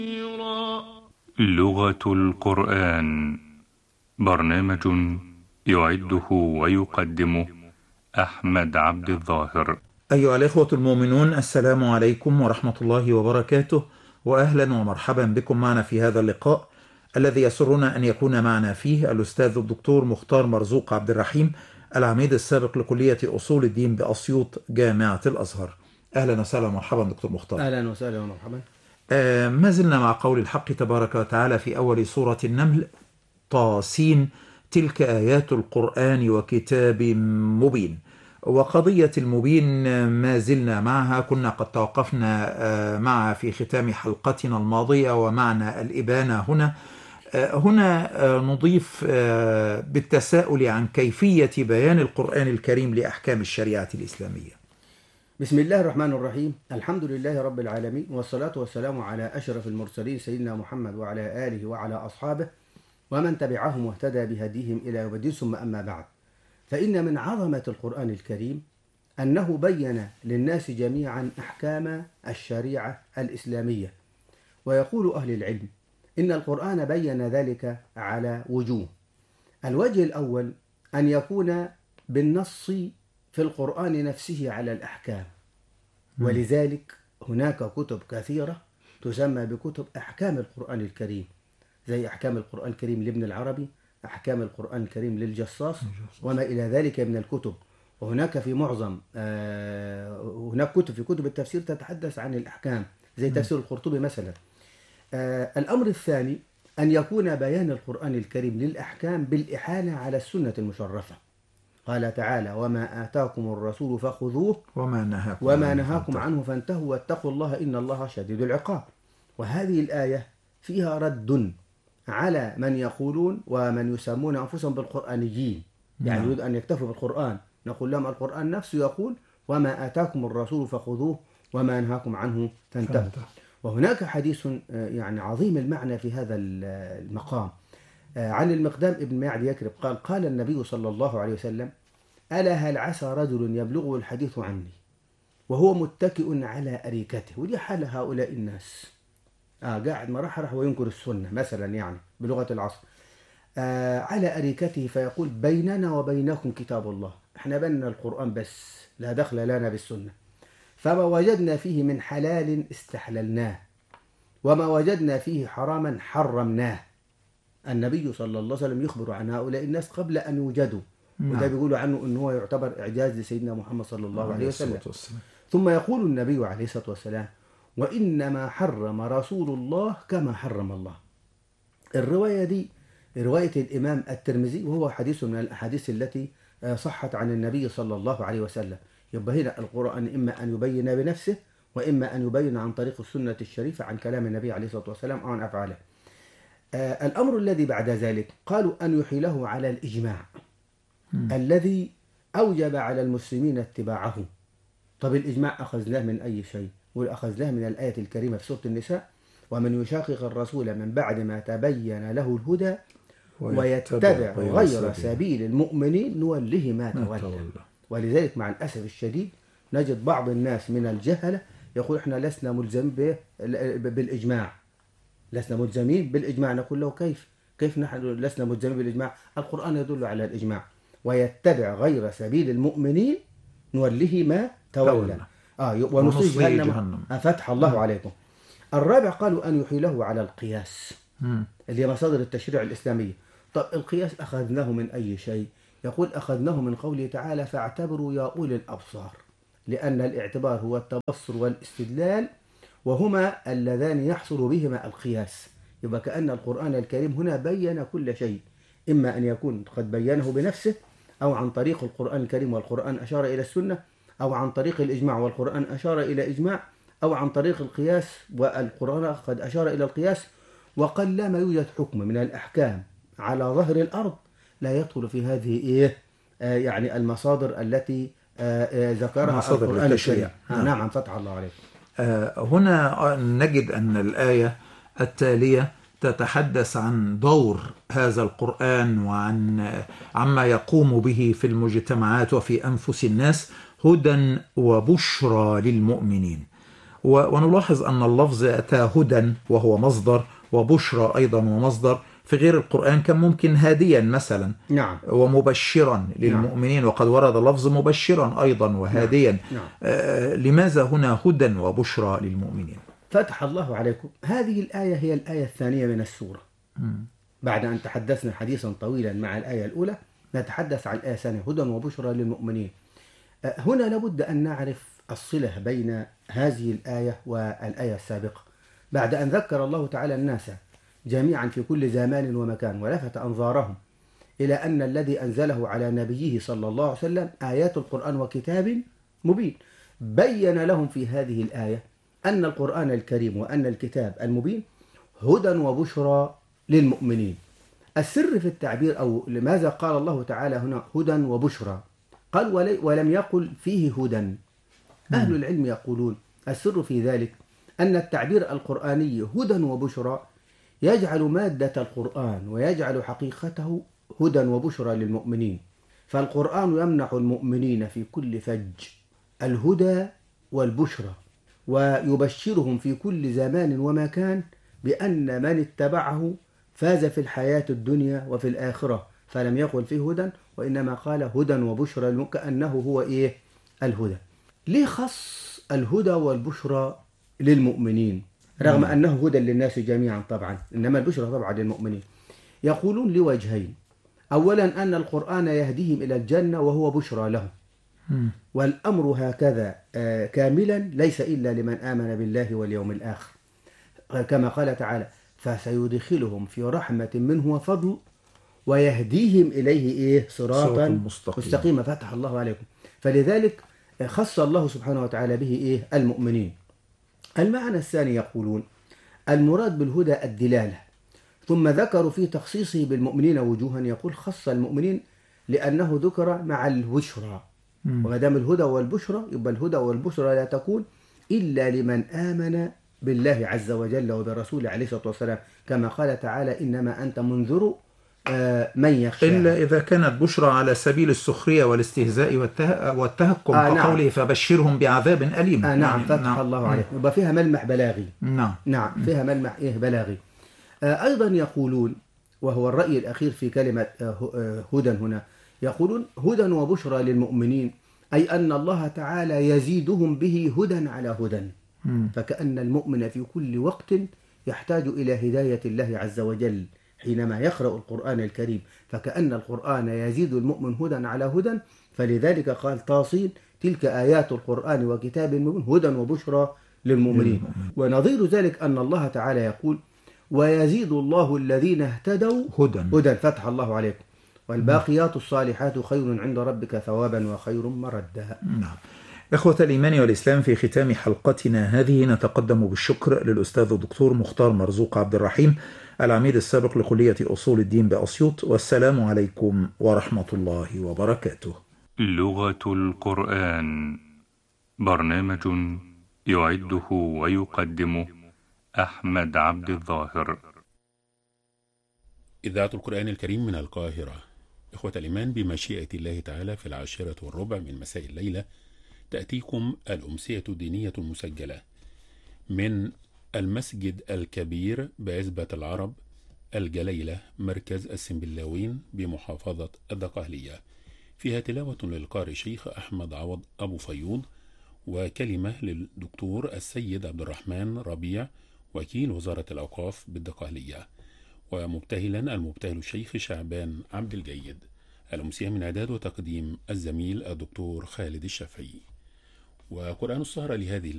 لغة القرآن، برنامج يعده ويقدمه أحمد عبد الظاهر. أيها الإخوة المؤمنون، السلام عليكم ورحمة الله وبركاته، وأهلا ومرحبا بكم معنا في هذا اللقاء الذي يسرنا أن يكون معنا فيه الأستاذ الدكتور مختار مرزوق عبد الرحيم، العميد السابق لكلية أصول الدين بأسيوط جامعة الأزهر. أهلا وسهلا ومرحبا دكتور مختار. أهلا وسهلا ومرحبا. ما زلنا مع قول الحق تبارك وتعالى في أول سورة النمل: طاسين تلك آيات القرآن وكتاب مبين. وقضية المبين ما زلنا معها، كنا قد توقفنا معها في ختام حلقتنا الماضية، ومعنى الإبانة هنا نضيف بالتساؤل عن كيفية بيان القرآن الكريم لأحكام الشريعة الإسلامية. بسم الله الرحمن الرحيم، الحمد لله رب العالمين، والصلاة والسلام على أشرف المرسلين سيدنا محمد وعلى آله وعلى أصحابه ومن تبعهم واهتدى بهديهم إلى يوم الدين، ثم أما بعد، فإن من عظمة القرآن الكريم أنه بين للناس جميعا أحكام الشريعة الإسلامية. ويقول أهل العلم إن القرآن بين ذلك على وجوه. الوجه الأول أن يكون بالنص في القرآن نفسه على الأحكام، ولذلك هناك كتب كثيرة تسمى بكتب أحكام القرآن الكريم، زي أحكام القرآن الكريم لابن العربي، أحكام القرآن الكريم للجصاص، وما إلى ذلك من الكتب. وهناك في معظم هناك كتب في كتب التفسير تتحدث عن الأحكام، زي تفسير القرطبي مثلا. الأمر الثاني أن يكون بيان القرآن الكريم للأحكام بالإحالة على السنة المشرفة. قال تعالى: وما آتاكم الرسول فخذوه وما نهاكم عنه فانتهوا واتقوا الله إن الله شديد العقاب. وهذه الآية فيها رد على من يقولون ومن يسمون أنفسهم بالقرآنيين، يعني يريد أن يكتفوا بالقرآن. نقول لهم القرآن نفسه يقول: وما آتاكم الرسول فخذوه وما نهاكم عنه فانتهوا. وهناك حديث يعني عظيم المعنى في هذا المقام عن المقدام ابن معد يكرب قال النبي صلى الله عليه وسلم: ألا هل عسى رجل يبلغه الحديث عني وهو متكئ على أريكته. ودي حال هؤلاء الناس، قاعد مرحرح وينكر السنة مثلا، يعني بلغة العصر، على أريكته، فيقول: بيننا وبينكم كتاب الله، احنا بيننا القرآن بس، لا دخل لنا بالسنة، فما وجدنا فيه من حلال استحللناه وما وجدنا فيه حراما حرمناه. النبي صلى الله عليه وسلم يخبر عن هؤلاء الناس قبل أن يوجدوا، وده بيقولوا عنه أنه هو يعتبر إعجاز لسيدنا محمد صلى الله عليه وسلم. ثم يقول النبي عليه الصلاة والسلام: وإنما حرم رسول الله كما حرم الله. الرواية دي رواية الإمام الترمذي، وهو حديث من الأحاديث التي صحت عن النبي صلى الله عليه وسلم. يبقى هنا القرآن إما أن يبين بنفسه، وإما أن يبين عن طريق السنة الشريفة عن كلام النبي عليه الصلاة والسلام أو عن أفعاله. الأمر الذي بعد ذلك قالوا أن يحيله على الإجماع الذي أوجب على المسلمين اتباعه. طب الإجماع أخذناه من أي شيء؟ وأخذناه من الآية الكريمة في سورة النساء: ومن يشاقق الرسول من بعد ما تبين له الهدى ويتبع غير سبيل المؤمنين نوله ما تولى. ولذلك مع الأسف الشديد نجد بعض الناس من الجهلة يقول: احنا لسنا ملزمين بالإجماع، لسنا ملزمين بالإجماع. نقول له: كيف نحن لسنا ملزمين بالإجماع؟ القرآن يدل على الإجماع: ويتبع غير سبيل المؤمنين نوله ما تولى ونصيب جهنم فتح الله عليكم. الرابع قالوا أن يحيله على القياس اللي هي مصادر التشريع الإسلامية. طب القياس أخذناه من أي شيء؟ يقول: أخذناه من قوله تعالى: فاعتبروا يا أولي الأبصار، لأن الاعتبار هو التبصر والاستدلال، وهما اللذان يحصل بهما القياس. يبقى كأن القرآن الكريم هنا بين كل شيء، إما أن يكون قد بينه بنفسه، أو عن طريق القرآن الكريم والقرآن أشار إلى السنة، أو عن طريق الإجماع والقرآن أشار إلى إجماع، أو عن طريق القياس والقرآن قد أشار إلى القياس. وقلما يوجد حكم من الأحكام على ظهر الأرض لا يدخل في هذه يعني المصادر التي ذكرها القرآن الكريم. نعم، فتح الله عليكم. هنا نجد أن الآية التالية تتحدث عن دور هذا القرآن عما يقوم به في المجتمعات وفي أنفس الناس، هدى وبشرى للمؤمنين. ونلاحظ أن اللفظ أتى هدى وهو مصدر، وبشرى أيضا ومصدر. في غير القرآن كان ممكن هاديا مثلا، نعم، ومبشرا للمؤمنين، وقد ورد لفظ مبشرا أيضا وهاديا. نعم. لماذا هنا هدى وبشرى للمؤمنين؟ فتح الله عليكم. هذه الآية هي الآية الثانية من السورة. بعد أن تحدثنا حديثا طويلا مع الآية الأولى، نتحدث عن الآية الثانية، هدى وبشرى للمؤمنين. هنا لابد أن نعرف الصلة بين هذه الآية والآية السابقة. بعد أن ذكر الله تعالى الناس جميعا في كل زمان ومكان، ولفت أنظارهم إلى أن الذي أنزله على نبيه صلى الله عليه وسلم آيات القرآن وكتاب مبين، بين لهم في هذه الآية أن القرآن الكريم وأن الكتاب المبين هدى وبشرى للمؤمنين. السر في التعبير، أو لماذا قال الله تعالى هنا هدى وبشرى؟ قال ولم يقل فيه هدى. أهل العلم يقولون السر في ذلك أن التعبير القرآني هدى وبشرى يجعل مادة القرآن ويجعل حقيقته هدى وبشرى للمؤمنين. فالقرآن يمنح المؤمنين في كل فج الهدى والبشرى، ويبشرهم في كل زمان ومكان بأن من اتبعه فاز في الحياة الدنيا وفي الآخرة. فلم يقل فيه هدى، وإنما قال هدى وبشرى، كأنه هو إيه؟ الهدى. ليه خص الهدى والبشرى للمؤمنين رغم أنه هدى للناس جميعا طبعا، إنما البشرى طبعا للمؤمنين؟ يقولون لوجهين. أولا أن القرآن يهديهم إلى الجنة وهو بشرى لهم، والأمر هكذا كاملا ليس إلا لمن آمن بالله واليوم الآخر، كما قال تعالى فسيدخلهم في رحمة منه وفضل ويهديهم إليه إيه؟ صراطا مستقيما. فتح الله عليكم. فلذلك خص الله سبحانه وتعالى به إيه؟ المؤمنين. المعنى الثاني يقولون المراد بالهدى الدلالة، ثم ذكروا في تخصيصه بالمؤمنين وجوها. يقول خص المؤمنين لأنه ذكر مع البشرى، وما دام الهدى والبشرى يبقى الهدى والبشرى لا تكون إلا لمن آمن بالله عز وجل وبرسوله عليه الصلاة والسلام، كما قال تعالى إنما أنت منذر من يخشى. إلا إذا كانت بشرى على سبيل السخرية والاستهزاء والتهكم، كقوله فبشرهم بعذاب أليم. نعم، فتح الله عليه. يبقى فيها ملمح بلاغي. نعم، فيها ملمح بلاغي. أيضا يقولون، وهو الرأي الأخير في كلمة هدى هنا، يقولون هدى وبشرى للمؤمنين، أي أن الله تعالى يزيدهم به هدى على هدى. فكأن المؤمن في كل وقت يحتاج إلى هداية الله عز وجل حينما يقرأ القرآن الكريم، فكأن القرآن يزيد المؤمن هدى على هدى. فلذلك قال طاسين تلك آيات القرآن وكتاب مبين هدى وبشرى للمؤمنين. ونظير ذلك أن الله تعالى يقول ويزيد الله الذين اهتدوا هدى. فتح الله عليكم. والباقيات الصالحات خير عند ربك ثوابا وخير مردا. نعم. إخوة الإيمان والإسلام، في ختام حلقتنا هذه نتقدم بالشكر للأستاذ الدكتور مختار مرزوق عبد الرحيم، العميد السابق لكلية أصول الدين بأسيوط. والسلام عليكم ورحمة الله وبركاته. لغة القرآن، برنامج يعده ويقدمه أحمد عبد الظاهر. إذاعة القرآن الكريم من القاهرة. إخوة الإيمان، بمشيئة الله تعالى في 10:15 من مساء الليلة تأتيكم الأمسية الدينية المسجلة من المسجد الكبير بعزبة العرب الجليلة مركز السنبلاوين بمحافظة الدقهلية، فيها تلاوة للقارئ الشيخ أحمد عوض أبو فيوض، وكلمة للدكتور السيد عبد الرحمن ربيع وكيل وزارة الأوقاف بالدقهلية، ومبتهلا المبتهل الشيخ شعبان عبد الجيد. الأمسية من إعداد وتقديم الزميل الدكتور خالد الشافعي. وقرآن السهرة لهذه